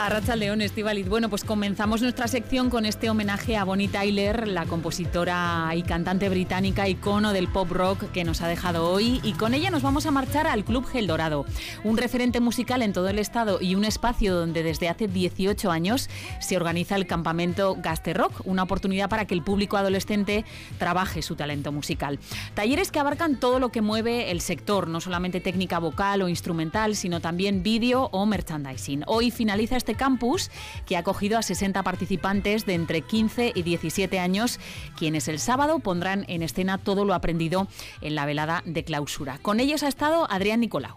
Arratsaldeon, Estíbaliz. Bueno, pues comenzamos nuestra sección con este homenaje a Bonnie Tyler, la compositora y cantante británica, icono del pop rock que nos ha dejado hoy, y con ella nos vamos a marchar al Club Gel Dorado, un referente musical en todo el estado y un espacio donde desde hace 18 años se organiza el campamento Gasterrock, una oportunidad para que el público adolescente trabaje su talento musical. Talleres que abarcan todo lo que mueve el sector, no solamente técnica vocal o instrumental, sino también vídeo o merchandising. Hoy finaliza este campus que ha acogido a 60 participantes de entre 15 y 17 años, quienes el sábado pondrán en escena todo lo aprendido en la velada de clausura. Con ellos ha estado Adrián Nicolau.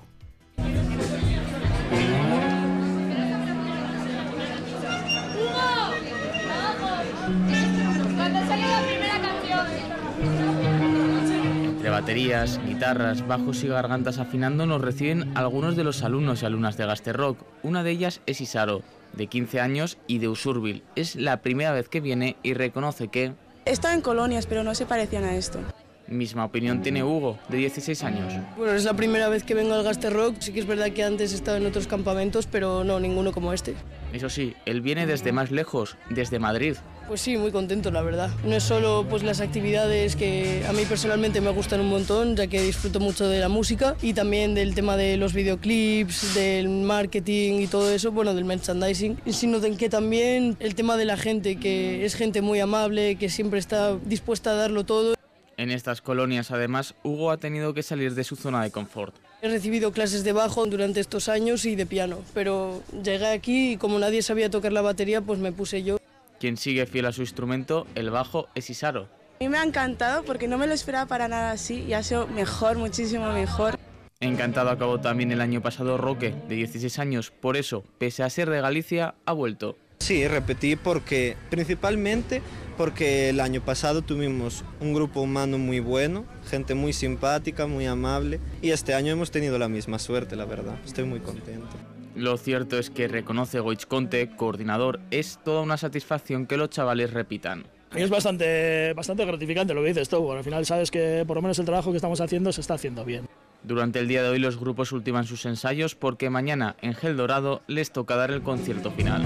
Entre baterías, guitarras, bajos y gargantas afinando nos reciben algunos de los alumnos y alumnas de Gasterrock. Una de ellas es Isaro, de 15 años y de Usurbil. Es la primera vez que viene y reconoce que... He estado en colonias, pero no se parecían a esto. Misma opinión tiene Hugo, de 16 años. Bueno, es la primera vez que vengo al Gasterrock. Sí que es verdad que antes he estado en otros campamentos, pero no, ninguno como este. Eso sí, él viene desde más lejos, desde Madrid. Pues sí, muy contento, la verdad. No es solo pues las actividades que a mí personalmente me gustan un montón, ya que disfruto mucho de la música y también del tema de los videoclips, del marketing y todo eso, bueno, del merchandising, sino que también el tema de la gente, que es gente muy amable, que siempre está dispuesta a darlo todo. En estas colonias, además, Hugo ha tenido que salir de su zona de confort. He recibido clases de bajo durante estos años y de piano, pero llegué aquí y como nadie sabía tocar la batería, pues me puse yo. Quien sigue fiel a su instrumento, el bajo, es Isaro. A mí me ha encantado porque no me lo esperaba para nada así y ha sido mejor, muchísimo mejor. Encantado acabó también el año pasado Roque, de 16 años. Por eso, pese a ser de Galicia, ha vuelto. Sí, repetí principalmente porque el año pasado tuvimos un grupo humano muy bueno, gente muy simpática, muy amable, y este año hemos tenido la misma suerte, la verdad. Estoy muy contento. Lo cierto es que, reconoce Goich Conte, coordinador, es toda una satisfacción que los chavales repitan. Es bastante gratificante lo que dices tú, al final sabes que por lo menos el trabajo que estamos haciendo se está haciendo bien. Durante el día de hoy los grupos ultiman sus ensayos porque mañana en Gel Dorado les toca dar el concierto final.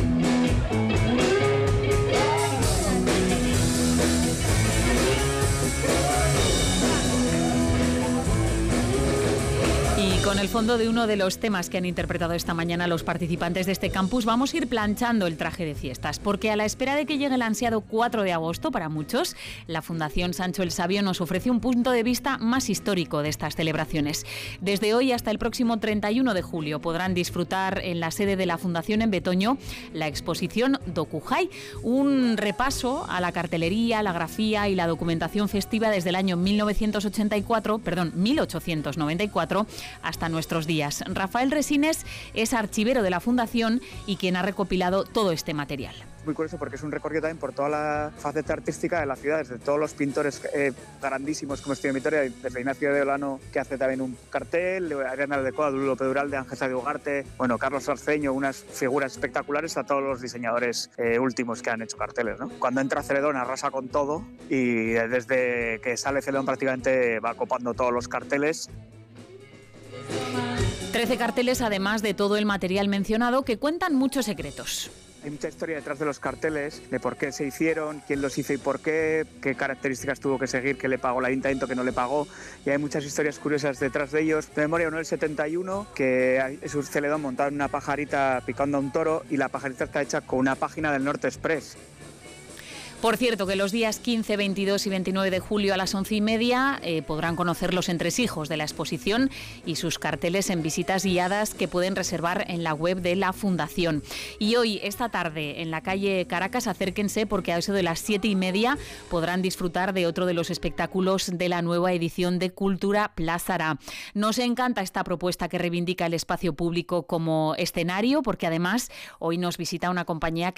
Y con el fondo de uno de los temas que han interpretado esta mañana los participantes de este campus, vamos a ir planchando el traje de fiestas, porque a la espera de que llegue el ansiado 4 de agosto para muchos, la Fundación Sancho el Sabio nos ofrece un punto de vista más histórico de estas celebraciones. Desde hoy hasta el próximo 31 de julio podrán disfrutar en la sede de la Fundación en Betoño la exposición Dokujai, un repaso a la cartelería, la grafía y la documentación festiva desde el año 1894 hasta nuestros días. Rafael Resines es archivero de la Fundación y quien ha recopilado todo este material. Muy curioso porque es un recorrido también por toda la faceta artística de la ciudad, desde todos los pintores grandísimos como estoy en Vitoria, desde Ignacio de Olano, que hace también un cartel, Ariana de Coa, Lulo Peduralde, Ángel de Ugarte, bueno, Carlos Arceño, unas figuras espectaculares, a todos los diseñadores últimos que han hecho carteles, ¿no? Cuando entra Celedón arrasa con todo y desde que sale Celedón prácticamente va copando todos los carteles. 13 carteles, además de todo el material mencionado, que cuentan muchos secretos. Hay mucha historia detrás de los carteles, de por qué se hicieron, quién los hizo y por qué características tuvo que seguir, qué le pagó el ayuntamiento, qué no le pagó, y hay muchas historias curiosas detrás de ellos. De memoria, uno del 71, que es un Celedón montado en una pajarita picando a un toro, y la pajarita está hecha con una página del Norte Express. Por cierto, que los días 15, 22 y 29 de julio a las 11:30 podrán conocer los entresijos de la exposición y sus carteles en visitas guiadas que pueden reservar en la web de la Fundación. Y hoy, esta tarde, en la calle Caracas, acérquense porque a eso de las 7:30 podrán disfrutar de otro de los espectáculos de la nueva edición de Cultura Plazara. Nos encanta esta propuesta que reivindica el espacio público como escenario, porque además hoy nos visita una compañía